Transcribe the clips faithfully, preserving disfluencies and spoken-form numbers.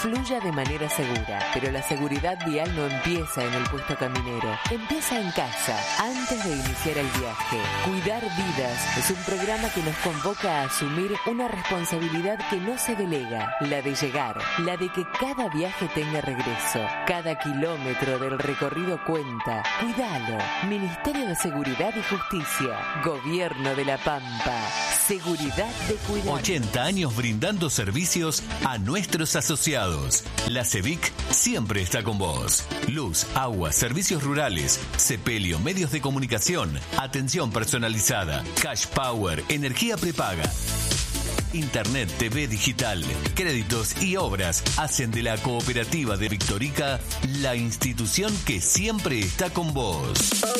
fluya de manera segura. Pero la seguridad vial no empieza en el puesto caminero, empieza en casa, antes de iniciar el viaje. Cuidar vidas es un programa que nos convoca a asumir una responsabilidad que no se delega, la de llegar, la de que cada viaje tenga regreso. Cada kilómetro del recorrido cuenta. Cuidalo. Ministerio de Seguridad y Justicia. Gobierno de La Pampa. Seguridad de cuidar. ochenta años brindando servicios a nuestros asociados. La CEVIC siempre está con vos. Luz, agua, servicios rurales, sepelio, medios de comunicación, atención personalizada, cash power, energía prepaga. Internet, T V digital, créditos y obras hacen de la Cooperativa de Victorica la institución que siempre está con vos.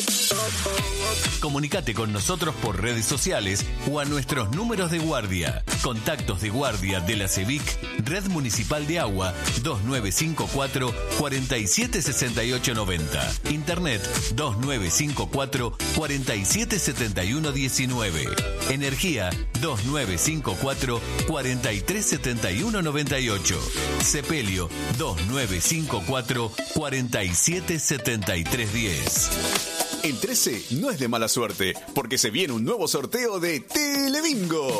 Comunicate con nosotros por redes sociales o a nuestros números de guardia. Contactos de guardia de la CEVIC, Red Municipal de Agua, dos nueve cinco cuatro, cuatro siete seis ocho nueve cero. Internet, dos nueve cinco cuatro, cuatro siete siete uno uno nueve. Energía, dos nueve cinco cuatro, cuatro tres siete uno nueve ocho. Sepelio, dos nueve cinco cuatro, cuatro siete siete tres uno cero. El trece no es de mala suerte, porque se viene un nuevo sorteo de Telebingo.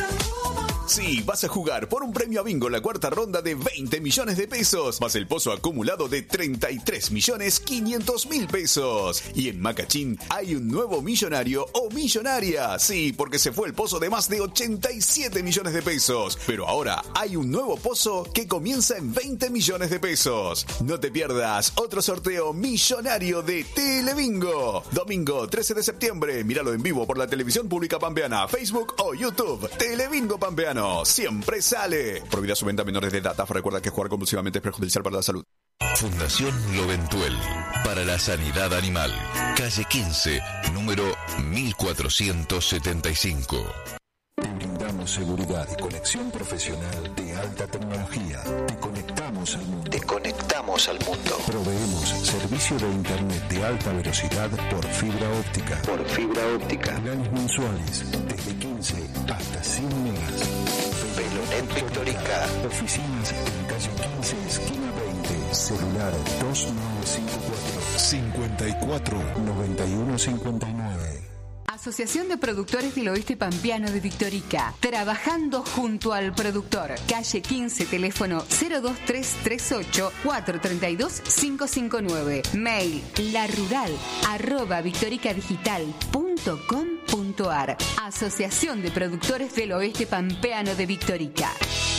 Sí, vas a jugar por un premio a bingo en la cuarta ronda de veinte millones de pesos, más el pozo acumulado de treinta y tres millones quinientos mil pesos. Y en Macachín hay un nuevo millonario o millonaria. Sí, porque se fue el pozo de más de ochenta y siete millones de pesos. Pero ahora hay un nuevo pozo que comienza en veinte millones de pesos. No te pierdas otro sorteo millonario de Telebingo. Domingo trece de septiembre. Míralo en vivo por la televisión pública pampeana, Facebook o YouTube. Telebingo Pampeano. Siempre sale. Prohibida su venta a menores de edad. Recuerda que jugar compulsivamente es perjudicial para la salud. Fundación Loventuel para la Sanidad Animal. Calle quince, número mil cuatrocientos setenta y cinco. Te brindamos seguridad y conexión profesional de alta tecnología. Te conectamos al mundo. Te conectamos al mundo. Proveemos servicio de internet de alta velocidad por fibra óptica. Por fibra óptica. Planes mensuales desde quince hasta cien megas. Velonet Victorica. Oficinas en calle quince, esquina veinte. Celular dos nueve cinco cuatro, cinco cuatro, nueve uno cinco nueve. Asociación de Productores del Oeste Pampeano de Victorica. Trabajando junto al productor. Calle quince, teléfono cero dos tres tres ocho, cuatro tres dos, cinco cinco nueve. Mail larural arroba victoricadigital punto com punto ar. Asociación de Productores del Oeste Pampeano de Victorica.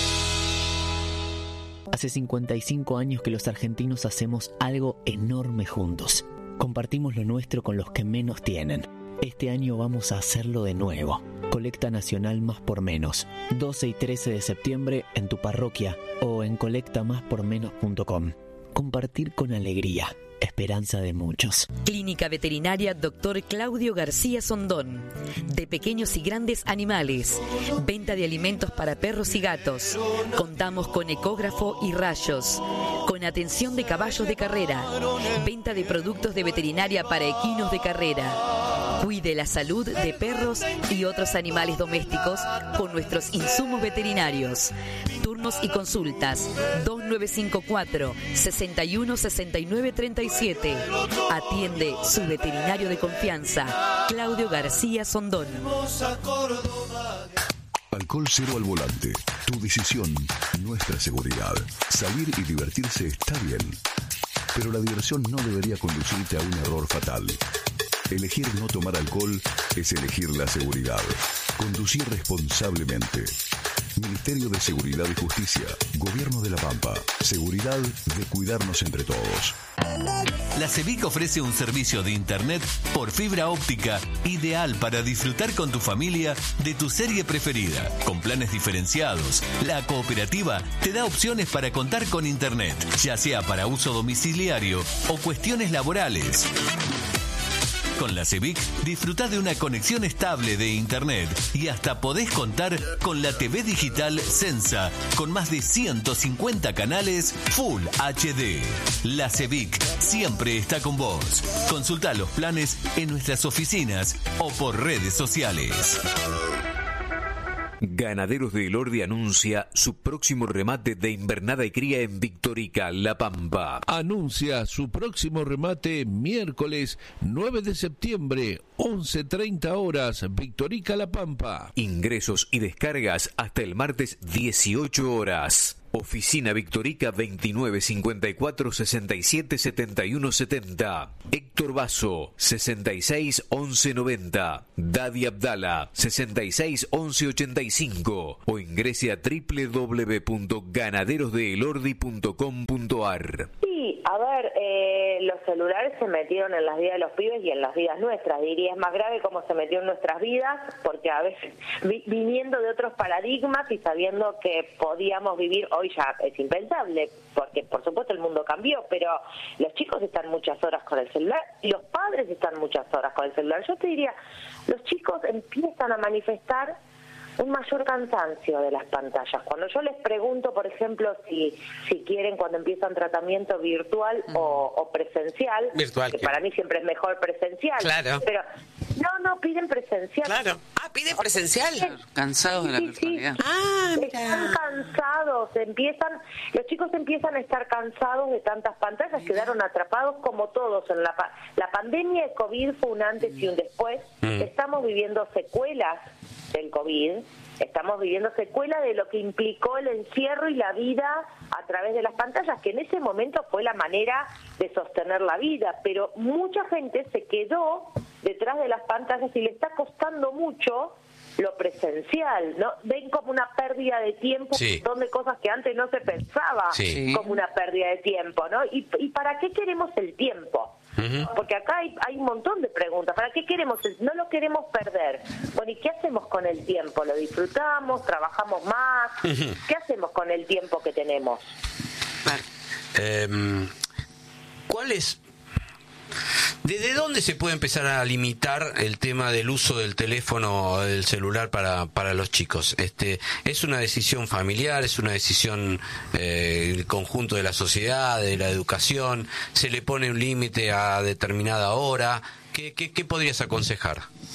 Hace cincuenta y cinco años que los argentinos hacemos algo enorme juntos. Compartimos lo nuestro con los que menos tienen. Este año vamos a hacerlo de nuevo. Colecta Nacional Más por Menos. doce y trece de septiembre en tu parroquia o en colecta más por menos punto com. Compartir con alegría. Esperanza de muchos. Clínica Veterinaria Doctor Claudio García Sondón. De pequeños y grandes animales. Venta de alimentos para perros y gatos. Contamos con ecógrafo y rayos. Con atención de caballos de carrera. Venta de productos de veterinaria para equinos de carrera. Cuide la salud de perros y otros animales domésticos con nuestros insumos veterinarios. Turnos y consultas dos nueve cinco cuatro, seis uno seis nueve tres siete. Atiende su veterinario de confianza, Claudio García Sondón. Alcohol cero al volante. Tu decisión, nuestra seguridad. Salir y divertirse está bien, pero la diversión no debería conducirte a un error fatal. Elegir no tomar alcohol es elegir la seguridad. Conducir responsablemente. Ministerio de Seguridad y Justicia. Gobierno de La Pampa. Seguridad de cuidarnos entre todos. La CEVIC ofrece un servicio de internet por fibra óptica ideal para disfrutar con tu familia de tu serie preferida. Con planes diferenciados, la cooperativa te da opciones para contar con internet, ya sea para uso domiciliario o cuestiones laborales. Con la CEVIC disfrutá de una conexión estable de internet y hasta podés contar con la T V digital Sensa con más de ciento cincuenta canales Full H D. La CEVIC siempre está con vos. Consultá los planes en nuestras oficinas o por redes sociales. Ganaderos de Elordi anuncia su próximo remate de invernada y cría en Victorica, La Pampa. Anuncia su próximo remate miércoles nueve de septiembre, once treinta horas, Victorica, La Pampa. Ingresos y descargas hasta el martes dieciocho horas. Oficina Victorica veintinueve cincuenta y cuatro sesenta y siete setenta y uno setenta. Héctor Basso sesenta y seis once noventa. Dadi Abdala sesenta y seis once ochenta y cinco o ingrese a doble u doble u doble u punto ganaderos de elordi punto com punto a r. Sí, a ver, eh, los celulares se metieron en las vidas de los pibes y en las vidas nuestras. Diría, es más grave cómo se metió en nuestras vidas, porque a veces vi, viniendo de otros paradigmas y sabiendo que podíamos vivir, hoy ya es impensable, porque por supuesto el mundo cambió, pero los chicos están muchas horas con el celular y los padres están muchas horas con el celular. Yo te diría, los chicos empiezan a manifestar un mayor cansancio de las pantallas. Cuando yo les pregunto, por ejemplo, si si quieren cuando empiezan tratamiento virtual mm. o, o presencial, virtual, que ¿qué? Para mí siempre es mejor presencial, claro. Pero no, no, piden presencial. Claro. Ah, piden presencial. Sí, cansados de la sí, virtualidad. Sí. Ah, mira. Están cansados, empiezan, los chicos empiezan a estar cansados de tantas pantallas, mira. Quedaron atrapados como todos en la pa- la pandemia de COVID fue un antes y un después. Mm. Estamos viviendo secuelas del COVID, estamos viviendo secuelas de lo que implicó el encierro y la vida a través de las pantallas, que en ese momento fue la manera de sostener la vida, pero mucha gente se quedó detrás de las pantallas y le está costando mucho lo presencial, ¿no? Ven como una pérdida de tiempo, sí. Un montón de cosas que antes no se pensaba sí. Como una pérdida de tiempo, ¿no? ¿Y, y para qué queremos el tiempo? Uh-huh. Porque acá hay, hay un montón de preguntas. ¿Para qué queremos? No lo queremos perder. Bueno, ¿y qué hacemos con el tiempo? ¿Lo disfrutamos? ¿Trabajamos más? Uh-huh. ¿Qué hacemos con el tiempo que tenemos? Eh, ¿Cuál es? ¿Desde dónde se puede empezar a limitar el tema del uso del teléfono, del celular para para los chicos? Este, ¿es una decisión familiar? ¿Es una decisión eh, el conjunto de la sociedad, de la educación? ¿Se le pone un límite a determinada hora? ¿Qué, qué, qué podrías aconsejar?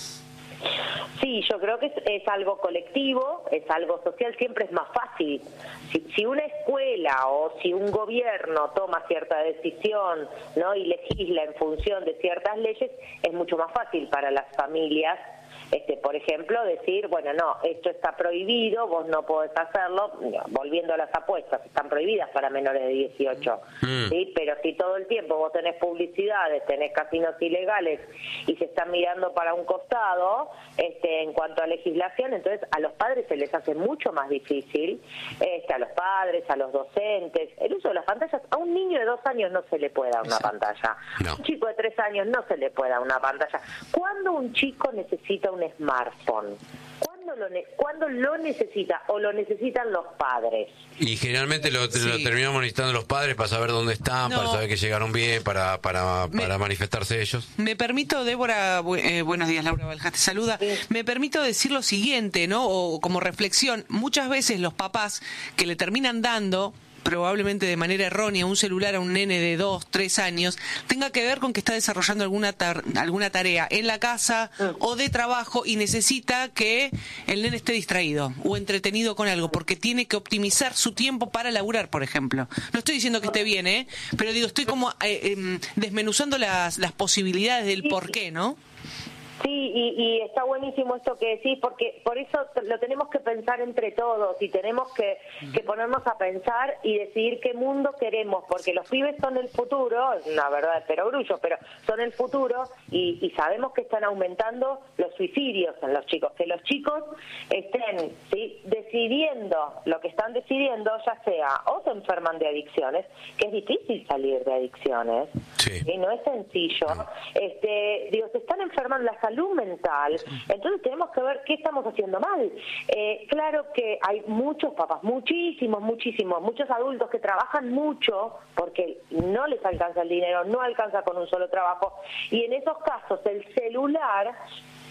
Sí, yo creo que es, es algo colectivo, es algo social, siempre es más fácil. Si, si una escuela o si un gobierno toma cierta decisión, ¿no? Y legisla en función de ciertas leyes, es mucho más fácil para las familias. Este, por ejemplo, decir, bueno, no, esto está prohibido, vos no podés hacerlo, volviendo a las apuestas, están prohibidas para menores de dieciocho, mm. ¿sí? Pero si todo el tiempo vos tenés publicidades, tenés casinos ilegales y se están mirando para un costado, este, en cuanto a legislación, entonces a los padres se les hace mucho más difícil, este, a los padres, a los docentes, el uso de las pantallas. A un niño de dos años no se le puede dar una Exacto. pantalla, no. A un chico de tres años no se le puede dar una pantalla. ¿Cuándo un chico necesita un smartphone? ¿Cuándo lo, ne- ¿Cuándo lo necesita o lo necesitan los padres? Y generalmente lo, sí. lo terminamos necesitando los padres para saber dónde están, no. para saber que llegaron bien, para para, para me, manifestarse ellos. Me permito, Débora, bu- eh, buenos días, Laura Valjas te saluda, sí. Me permito decir lo siguiente, ¿no? O como reflexión, muchas veces los papás que le terminan dando probablemente de manera errónea un celular a un nene de dos, tres años, tenga que ver con que está desarrollando alguna tar- alguna tarea en la casa mm. o de trabajo y necesita que el nene esté distraído o entretenido con algo, porque tiene que optimizar su tiempo para laburar, por ejemplo. No estoy diciendo que esté bien, ¿eh? Pero digo, estoy como eh, eh, desmenuzando las, las posibilidades del por qué, ¿no? Sí, y, y está buenísimo esto que decís, porque por eso lo tenemos que pensar entre todos y tenemos que, que ponernos a pensar y decidir qué mundo queremos, porque los pibes son el futuro, es una verdad de perogrullo, pero son el futuro y, y sabemos que están aumentando los suicidios en los chicos, que los chicos estén ¿sí? decidiendo lo que están decidiendo, ya sea o se enferman de adicciones, que es difícil salir de adicciones, sí. ¿sí? No es sencillo, este, digo, se están enfermando las salud mental, entonces tenemos que ver qué estamos haciendo mal. Eh, claro que hay muchos papás, muchísimos, muchísimos, muchos adultos que trabajan mucho porque no les alcanza el dinero, no alcanza con un solo trabajo, y en esos casos el celular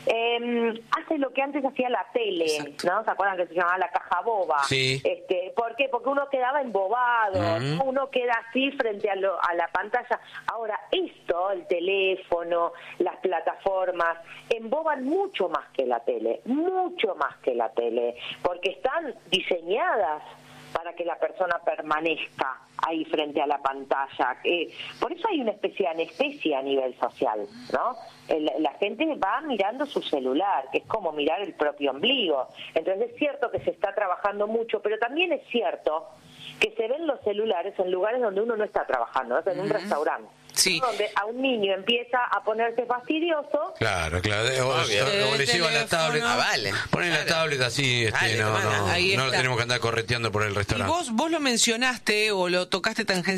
eh, hace lo que antes hacía la tele, Exacto. ¿no? ¿Se acuerdan que se llamaba la caja boba? Sí. Este, ¿por qué? Porque uno quedaba embobado, uh-huh. uno queda así frente a, lo, a la pantalla. Ahora, esto, el teléfono, las plataformas, emboban mucho más que la tele, mucho más que la tele, porque están diseñadas para que la persona permanezca ahí frente a la pantalla. Eh, por eso hay una especie de anestesia a nivel social, ¿no? El, la gente va mirando su celular, que es como mirar el propio ombligo. Entonces es cierto que se está trabajando mucho, pero también es cierto que se ven los celulares en lugares donde uno no está trabajando, ¿no? En un uh-huh. restaurante. Sí. Donde a un niño empieza a ponerse fastidioso. Claro, claro. O, o, o le llevan la tablet. Ah, vale. Ponen Claro. la tablet así, este, Vale, no, tomá, no, ahí no lo está. tenemos que andar correteando por el Y restaurante. vos, vos lo mencionaste o lo tocaste tangencialmente